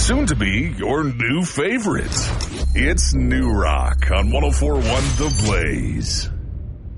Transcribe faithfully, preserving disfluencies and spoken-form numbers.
soon to be your new favorite. It's New Rock on one oh four point one The Blaze.